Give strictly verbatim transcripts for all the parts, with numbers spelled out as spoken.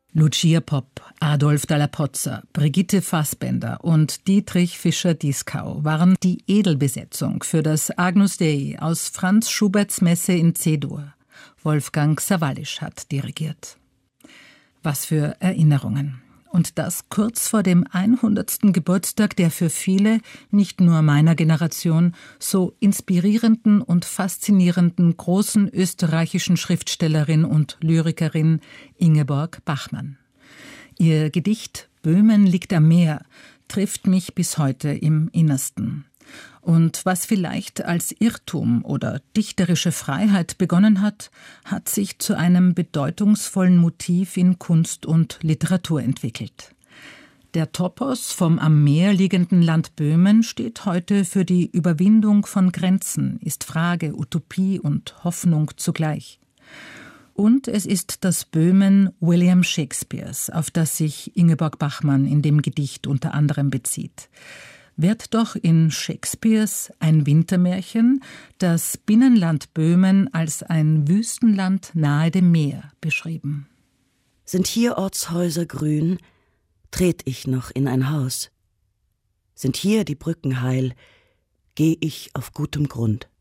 Lucia Popp, Adolf Dalla Pozza, Brigitte Fassbender und Dietrich Fischer-Dieskau waren die Edelbesetzung für das Agnus Dei aus Franz Schuberts Messe in C-Dur. Wolfgang Sawallisch hat dirigiert. Was für Erinnerungen. Und das kurz vor dem hundertsten Geburtstag der für viele, nicht nur meiner Generation, so inspirierenden und faszinierenden großen österreichischen Schriftstellerin und Lyrikerin Ingeborg Bachmann. Ihr Gedicht »Böhmen liegt am Meer« trifft mich bis heute im Innersten. Und was vielleicht als Irrtum oder dichterische Freiheit begonnen hat, hat sich zu einem bedeutungsvollen Motiv in Kunst und Literatur entwickelt. Der Topos vom am Meer liegenden Land Böhmen steht heute für die Überwindung von Grenzen, ist Frage, Utopie und Hoffnung zugleich. Und es ist das Böhmen William Shakespeares, auf das sich Ingeborg Bachmann in dem Gedicht unter anderem bezieht. Wird doch in Shakespeares Ein Wintermärchen das Binnenland Böhmen als ein Wüstenland nahe dem Meer beschrieben. Sind hier Ortshäuser grün, tret ich noch in ein Haus. Sind hier die Brücken heil, geh ich auf gutem Grund.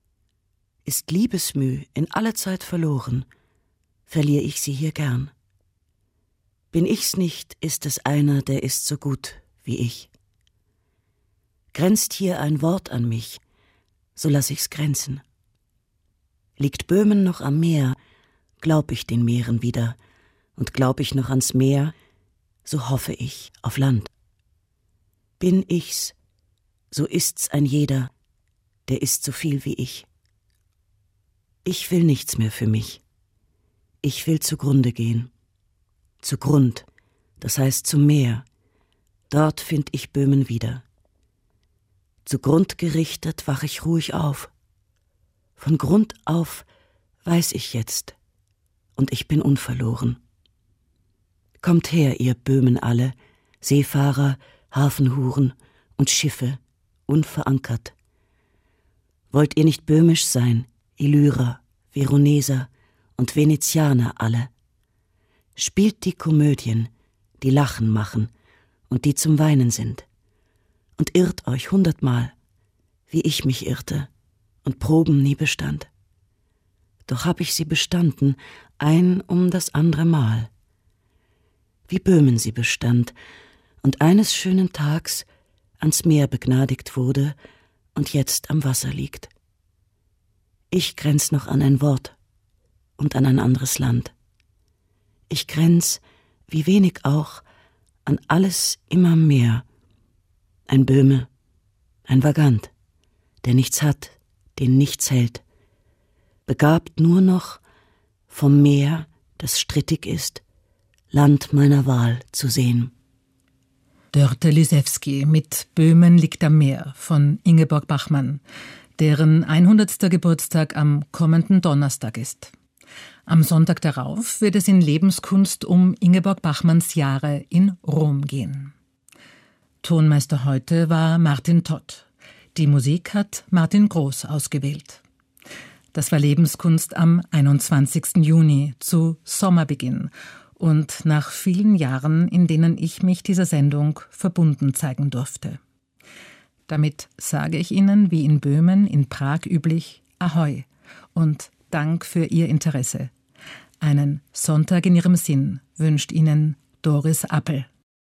Ist Liebesmüh in alle Zeit verloren, verlier ich sie hier gern. Bin ich's nicht, ist es einer, der ist so gut wie ich. Grenzt hier ein Wort an mich, so lass ich's grenzen. Liegt Böhmen noch am Meer, glaub ich den Meeren wieder, und glaub ich noch ans Meer, so hoffe ich auf Land. Bin ich's, so ist's ein jeder, der ist so viel wie ich. Ich will nichts mehr für mich. Ich will zugrunde gehen. Zugrund, das heißt zum Meer, dort find ich Böhmen wieder. Zugrund gerichtet wach ich ruhig auf. Von Grund auf weiß ich jetzt, und ich bin unverloren. Kommt her, ihr Böhmen alle, Seefahrer, Hafenhuren und Schiffe, unverankert. Wollt ihr nicht böhmisch sein, Illyrer, Veroneser und Venezianer alle? Spielt die Komödien, die Lachen machen und die zum Weinen sind. Und irrt euch hundertmal, wie ich mich irrte und Proben nie bestand. Doch hab ich sie bestanden, ein um das andere Mal. Wie Böhmen sie bestand und eines schönen Tags ans Meer begnadigt wurde und jetzt am Wasser liegt. Ich grenz noch an ein Wort und an ein anderes Land. Ich grenz, wie wenig auch, an alles immer mehr. Ein Böhme, ein Vagant, der nichts hat, den nichts hält, begabt nur noch vom Meer, das strittig ist, Land meiner Wahl zu sehen. Dörte Lisewski mit Böhmen liegt am Meer von Ingeborg Bachmann, deren hundertster Geburtstag am kommenden Donnerstag ist. Am Sonntag darauf wird es in Lebenskunst um Ingeborg Bachmanns Jahre in Rom gehen. Tonmeister heute war Martin Todd. Die Musik hat Martin Groß ausgewählt. Das war Lebenskunst am einundzwanzigsten Juni zu Sommerbeginn und nach vielen Jahren, in denen ich mich dieser Sendung verbunden zeigen durfte. Damit sage ich Ihnen, wie in Böhmen, in Prag üblich, Ahoi und Dank für Ihr Interesse. Einen Sonntag in Ihrem Sinn wünscht Ihnen Doris Appel.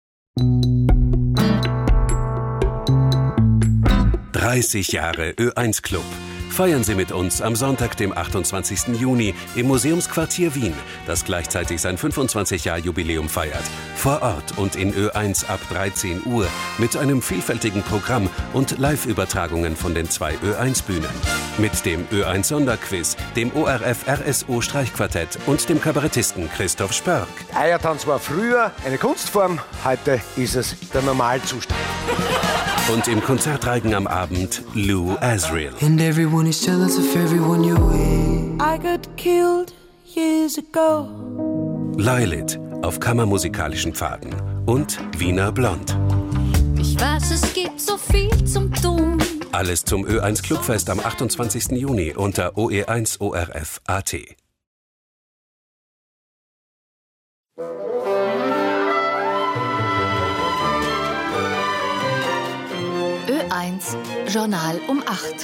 dreißig Jahre Ö eins Club. Feiern Sie mit uns am Sonntag, dem achtundzwanzigsten Juni im Museumsquartier Wien, das gleichzeitig sein fünfundzwanzig-Jahr-Jubiläum feiert. Vor Ort und in Ö eins ab dreizehn Uhr mit einem vielfältigen Programm und Live-Übertragungen von den zwei Ö eins Bühnen. Mit dem Ö eins Sonderquiz, dem O R F R S O Streichquartett und dem Kabarettisten Christoph Spörk. Eiertanz war früher eine Kunstform, heute ist es der Normalzustand. Und im Konzertreigen am Abend Lou Asriel. And everyone is jealous of everyone you're with. I got killed years ago. Lilith auf kammermusikalischen Pfaden und Wiener Blond. Ich weiß, es gibt so viel zum Tun. Alles zum Ö eins Clubfest am achtundzwanzigsten Juni unter O E eins O R F Punkt A T. Journal um acht.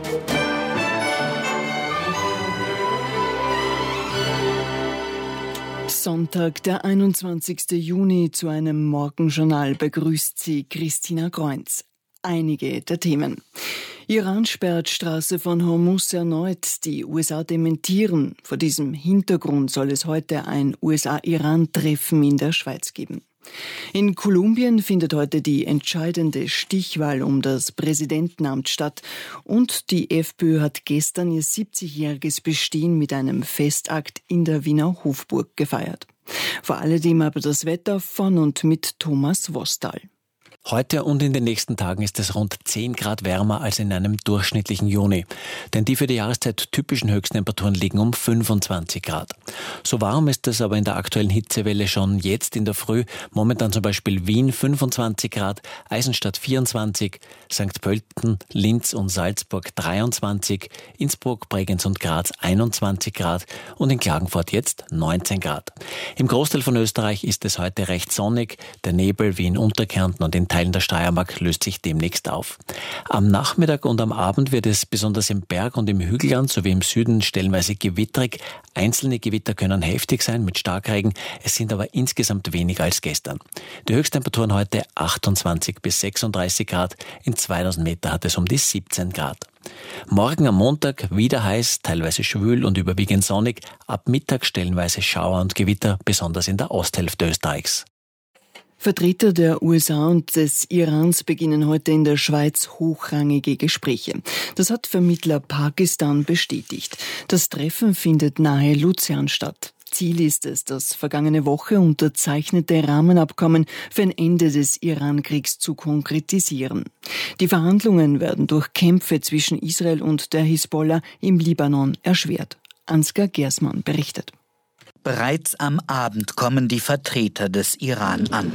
Sonntag, der einundzwanzigsten Juni, zu einem Morgenjournal begrüßt sie Christina Kreunz. Einige der Themen. Iran sperrt Straße von Hormuz erneut. Die U S A dementieren. Vor diesem Hintergrund soll es heute ein U S A-Iran-Treffen in der Schweiz geben. In Kolumbien findet heute die entscheidende Stichwahl um das Präsidentenamt statt und die FPÖ hat gestern ihr siebzigjähriges Bestehen mit einem Festakt in der Wiener Hofburg gefeiert. Vor alledem aber das Wetter von und mit Thomas Wostal. Heute und in den nächsten Tagen ist es rund zehn Grad wärmer als in einem durchschnittlichen Juni. Denn die für die Jahreszeit typischen Höchsttemperaturen liegen um fünfundzwanzig Grad. So warm ist es aber in der aktuellen Hitzewelle schon jetzt in der Früh. Momentan zum Beispiel Wien fünfundzwanzig Grad, Eisenstadt vierundzwanzig, Sankt Pölten, Linz und Salzburg dreiundzwanzig, Innsbruck, Bregenz und Graz einundzwanzig Grad und in Klagenfurt jetzt neunzehn Grad. Im Großteil von Österreich ist es heute recht sonnig. Der Nebel wie in Unterkärnten und in Teilen der Steiermark löst sich demnächst auf. Am Nachmittag und am Abend wird es besonders im Berg- und im Hügelland sowie im Süden stellenweise gewitterig. Einzelne Gewitter können heftig sein mit Starkregen. Es sind aber insgesamt weniger als gestern. Die Höchsttemperaturen heute achtundzwanzig bis sechsunddreißig Grad. In zweitausend Meter hat es um die siebzehn Grad. Morgen am Montag wieder heiß, teilweise schwül und überwiegend sonnig. Ab Mittag stellenweise Schauer und Gewitter, besonders in der Osthälfte Österreichs. Vertreter der U S A und des Irans beginnen heute in der Schweiz hochrangige Gespräche. Das hat Vermittler Pakistan bestätigt. Das Treffen findet nahe Luzern statt. Ziel ist es, das vergangene Woche unterzeichnete Rahmenabkommen für ein Ende des Iran-Kriegs zu konkretisieren. Die Verhandlungen werden durch Kämpfe zwischen Israel und der Hisbollah im Libanon erschwert. Ansgar Gersmann berichtet. Bereits am Abend kommen die Vertreter des Iran an.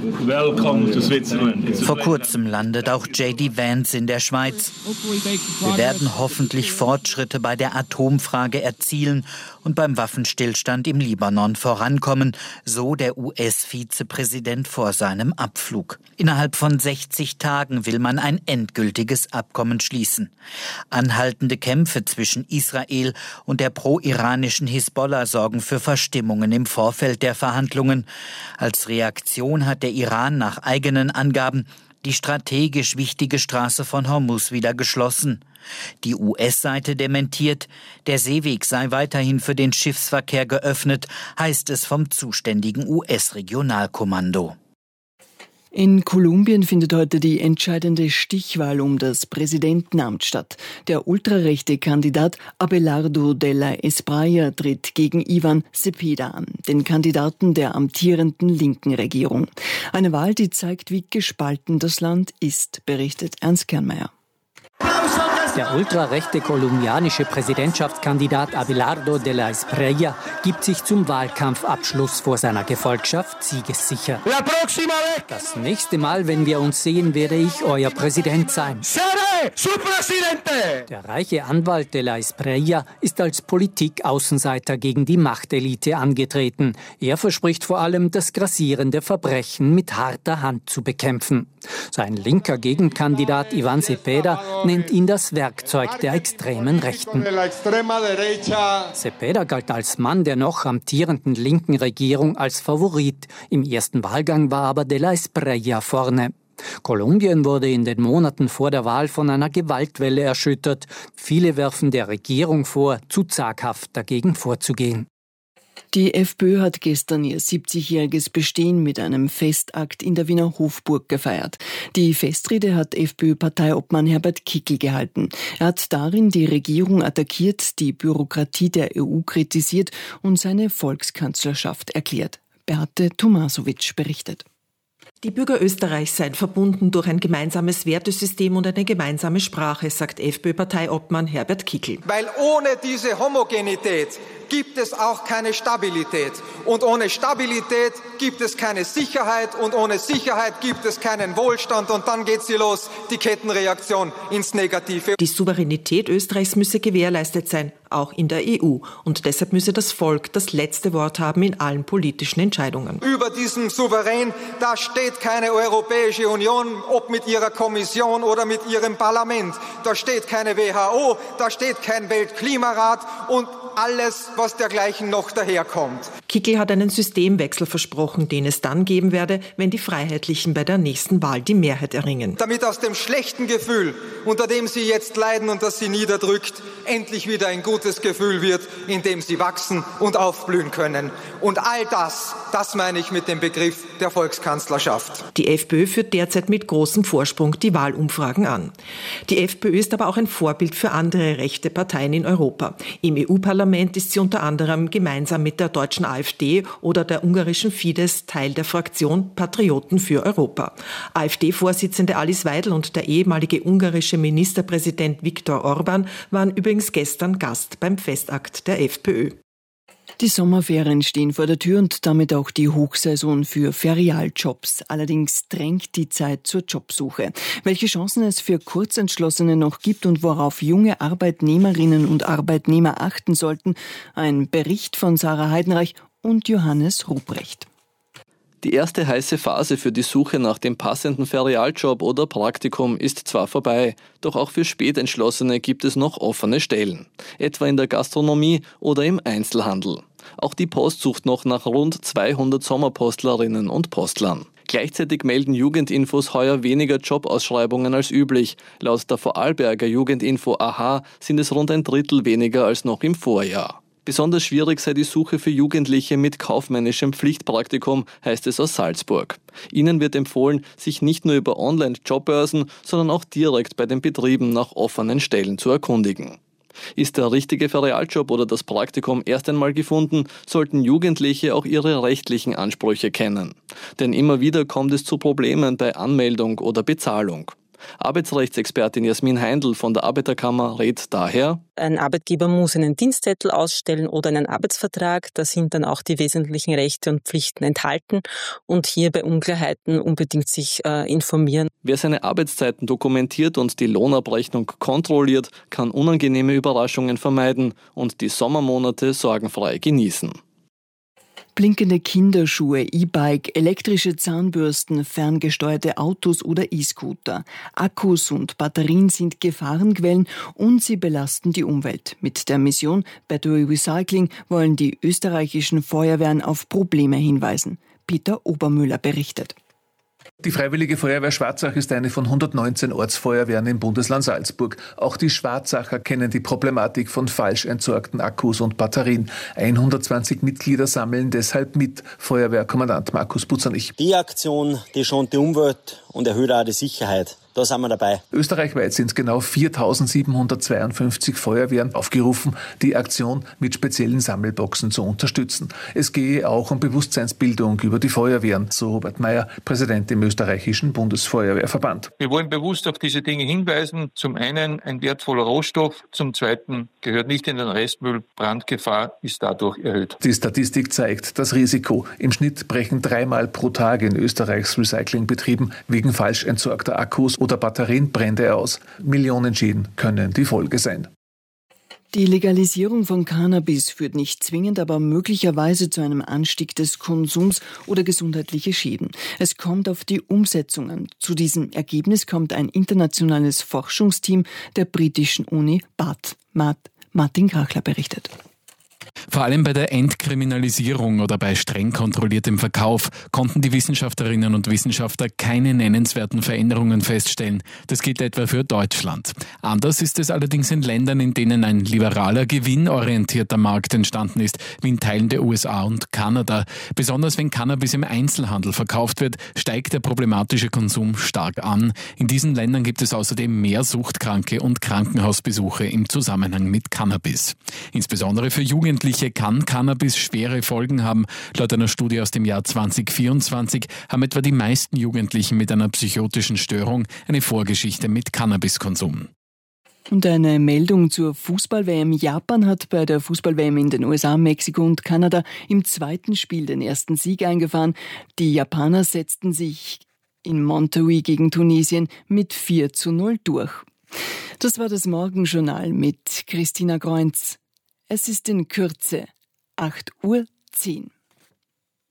Vor kurzem landet auch J D Vance in der Schweiz. Wir werden hoffentlich Fortschritte bei der Atomfrage erzielen und beim Waffenstillstand im Libanon vorankommen, so der U S-Vizepräsident vor seinem Abflug. Innerhalb von sechzig Tagen will man ein endgültiges Abkommen schließen. Anhaltende Kämpfe zwischen Israel und der pro-iranischen Hisbollah sorgen für Verstimmung im Vorfeld der Verhandlungen. Als Reaktion hat der Iran nach eigenen Angaben die strategisch wichtige Straße von Hormuz wieder geschlossen. Die U S-Seite dementiert, der Seeweg sei weiterhin für den Schiffsverkehr geöffnet, heißt es vom zuständigen U S-Regionalkommando. In Kolumbien findet heute die entscheidende Stichwahl um das Präsidentenamt statt. Der ultrarechte Kandidat Abelardo de la Espriella tritt gegen Ivan Cepeda an, den Kandidaten der amtierenden linken Regierung. Eine Wahl, die zeigt, wie gespalten das Land ist, berichtet Ernst Kernmeier. Der ultrarechte kolumbianische Präsidentschaftskandidat Abelardo de la Espriella gibt sich zum Wahlkampfabschluss vor seiner Gefolgschaft siegessicher. Das nächste Mal, wenn wir uns sehen, werde ich euer Präsident sein. Der reiche Anwalt de la Espriella ist als Politik-Außenseiter gegen die Machtelite angetreten. Er verspricht vor allem, das grassierende Verbrechen mit harter Hand zu bekämpfen. Sein linker Gegenkandidat Iván Cepeda nennt ihn das Werkzeug der extremen Rechten. Cepeda galt als Mann der noch amtierenden linken Regierung als Favorit. Im ersten Wahlgang war aber de la Espriella vorne. Kolumbien wurde in den Monaten vor der Wahl von einer Gewaltwelle erschüttert. Viele werfen der Regierung vor, zu zaghaft dagegen vorzugehen. Die FPÖ hat gestern ihr siebzigjähriges Bestehen mit einem Festakt in der Wiener Hofburg gefeiert. Die Festrede hat FPÖ-Parteiobmann Herbert Kickl gehalten. Er hat darin die Regierung attackiert, die Bürokratie der E U kritisiert und seine Volkskanzlerschaft erklärt. Beate Tomasovic berichtet. Die Bürger Österreichs seien verbunden durch ein gemeinsames Wertesystem und eine gemeinsame Sprache, sagt FPÖ-Parteiobmann Herbert Kickl. Weil ohne diese Homogenität gibt es auch keine Stabilität. Und ohne Stabilität gibt es keine Sicherheit. Und ohne Sicherheit gibt es keinen Wohlstand. Und dann geht's hier los, die Kettenreaktion ins Negative. Die Souveränität Österreichs müsse gewährleistet sein. auch in der E U. Und deshalb müsse das Volk das letzte Wort haben in allen politischen Entscheidungen. Über diesem Souverän, da steht keine Europäische Union, ob mit ihrer Kommission oder mit ihrem Parlament. Da steht keine W H O, da steht kein Weltklimarat und alles, was dergleichen noch daherkommt. Kickl hat einen Systemwechsel versprochen, den es dann geben werde, wenn die Freiheitlichen bei der nächsten Wahl die Mehrheit erringen. Damit aus dem schlechten Gefühl, unter dem sie jetzt leiden und das sie niederdrückt, endlich wieder ein gutes Gefühl wird, in dem sie wachsen und aufblühen können. Und all das, das meine ich mit dem Begriff der Volkskanzlerschaft. Die FPÖ führt derzeit mit großem Vorsprung die Wahlumfragen an. Die FPÖ ist aber auch ein Vorbild für andere rechte Parteien in Europa. Im E U-Parlament ist sie unter anderem gemeinsam mit der deutschen AfD oder der ungarischen Fidesz Teil der Fraktion Patrioten für Europa. AfD-Vorsitzende Alice Weidel und der ehemalige ungarische Ministerpräsident Viktor Orban waren übrigens gestern Gast beim Festakt der FPÖ. Die Sommerferien stehen vor der Tür und damit auch die Hochsaison für Ferialjobs. Allerdings drängt die Zeit zur Jobsuche. Welche Chancen es für Kurzentschlossene noch gibt und worauf junge Arbeitnehmerinnen und Arbeitnehmer achten sollten, ein Bericht von Sarah Heidenreich und Johannes Ruprecht. Die erste heiße Phase für die Suche nach dem passenden Ferialjob oder Praktikum ist zwar vorbei, doch auch für Spätentschlossene gibt es noch offene Stellen, etwa in der Gastronomie oder im Einzelhandel. Auch die Post sucht noch nach rund zweihundert Sommerpostlerinnen und Postlern. Gleichzeitig melden Jugendinfos heuer weniger Jobausschreibungen als üblich. Laut der Vorarlberger Jugendinfo A H sind es rund ein Drittel weniger als noch im Vorjahr. Besonders schwierig sei die Suche für Jugendliche mit kaufmännischem Pflichtpraktikum, heißt es aus Salzburg. Ihnen wird empfohlen, sich nicht nur über Online-Jobbörsen, sondern auch direkt bei den Betrieben nach offenen Stellen zu erkundigen. Ist der richtige Ferialjob oder das Praktikum erst einmal gefunden, sollten Jugendliche auch ihre rechtlichen Ansprüche kennen. Denn immer wieder kommt es zu Problemen bei Anmeldung oder Bezahlung. Arbeitsrechtsexpertin Jasmin Heindl von der Arbeiterkammer rät daher: Ein Arbeitgeber muss einen Dienstzettel ausstellen oder einen Arbeitsvertrag. Da sind dann auch die wesentlichen Rechte und Pflichten enthalten und hier bei Unklarheiten unbedingt sich äh, informieren. Wer seine Arbeitszeiten dokumentiert und die Lohnabrechnung kontrolliert, kann unangenehme Überraschungen vermeiden und die Sommermonate sorgenfrei genießen. Blinkende Kinderschuhe, E-Bike, elektrische Zahnbürsten, ferngesteuerte Autos oder E-Scooter. Akkus und Batterien sind Gefahrenquellen und sie belasten die Umwelt. Mit der Mission Battery Recycling wollen die österreichischen Feuerwehren auf Probleme hinweisen. Peter Obermüller berichtet. Die Freiwillige Feuerwehr Schwarzach ist eine von hundertneunzehn Ortsfeuerwehren im Bundesland Salzburg. Auch die Schwarzacher kennen die Problematik von falsch entsorgten Akkus und Batterien. hundertzwanzig Mitglieder sammeln deshalb mit. Feuerwehrkommandant Markus Butzernich. Die Aktion, die schont die Umwelt und erhöht auch die Sicherheit. Da sind wir dabei. Österreichweit sind genau viertausendsiebenhundertzweiundfünfzig Feuerwehren aufgerufen, die Aktion mit speziellen Sammelboxen zu unterstützen. Es gehe auch um Bewusstseinsbildung über die Feuerwehren, so Robert Meyer, Präsident im österreichischen Bundesfeuerwehrverband. Wir wollen bewusst auf diese Dinge hinweisen. Zum einen ein wertvoller Rohstoff, zum zweiten gehört nicht in den Restmüll. Brandgefahr ist dadurch erhöht. Die Statistik zeigt das Risiko. Im Schnitt brechen dreimal pro Tag in Österreichs Recyclingbetrieben wegen falsch entsorgter Akkus oder Batterien Brände aus. Millionen Schäden können die Folge sein. Die Legalisierung von Cannabis führt nicht zwingend, aber möglicherweise zu einem Anstieg des Konsums oder gesundheitliche Schäden. Es kommt auf die Umsetzung an. Zu diesem Ergebnis kommt ein internationales Forschungsteam der britischen Uni Bath. Martin Krachler berichtet. Vor allem bei der Entkriminalisierung oder bei streng kontrolliertem Verkauf konnten die Wissenschaftlerinnen und Wissenschaftler keine nennenswerten Veränderungen feststellen. Das gilt etwa für Deutschland. Anders ist es allerdings in Ländern, in denen ein liberaler, gewinnorientierter Markt entstanden ist, wie in Teilen der U S A und Kanada. Besonders wenn Cannabis im Einzelhandel verkauft wird, steigt der problematische Konsum stark an. In diesen Ländern gibt es außerdem mehr Suchtkranke und Krankenhausbesuche im Zusammenhang mit Cannabis. Insbesondere für Jugendliche kann Cannabis schwere Folgen haben. Laut einer Studie aus dem Jahr zwanzig vierundzwanzig haben etwa die meisten Jugendlichen mit einer psychotischen Störung eine Vorgeschichte mit Cannabiskonsum. Und eine Meldung zur Fußball-W M. Japan hat bei der Fußball-W M in den U S A, Mexiko und Kanada im zweiten Spiel den ersten Sieg eingefahren. Die Japaner setzten sich in Monterrey gegen Tunesien mit vier zu null durch. Das war das Morgenjournal mit Christina Groinz. Es ist in Kürze acht Uhr zehn.